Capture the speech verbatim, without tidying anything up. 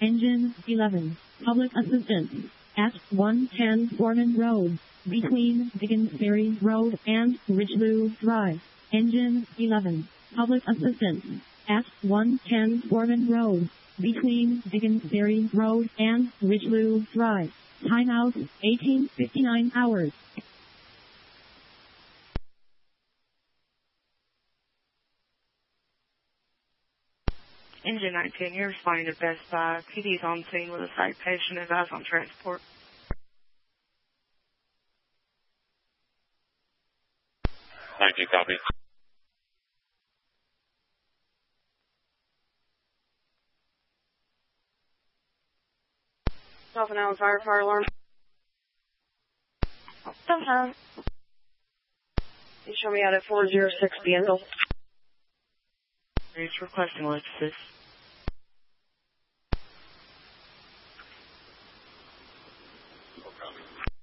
Engine eleven, public assistance, at one ten Foreman Road, between Dickens Ferry Road and Ridgeview Drive. Engine eleven, public assistance, at one ten Foreman Road, between Dickens Ferry Road and Ridgeview Drive. Timeout, eighteen fifty-nine hours. Engine nineteen, you're responding to Best Buy. P D's on scene with a psych patient and advised on transport. nineteen, copy. Dolphin Island Fire, fire alarm. Sometime. You show me out at four oh six Bienville. It's requesting electricity.